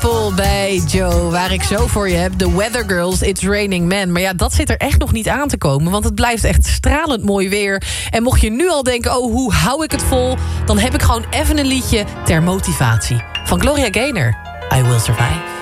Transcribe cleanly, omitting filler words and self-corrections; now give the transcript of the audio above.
People bij Joe, waar ik zo voor je heb. The Weather Girls, It's Raining Men. Maar ja, dat zit er echt nog niet aan te komen, want het blijft echt stralend mooi weer. En mocht je nu al denken, oh, hoe hou ik het vol? Dan heb ik gewoon even een liedje ter motivatie. Van Gloria Gaynor, I Will Survive.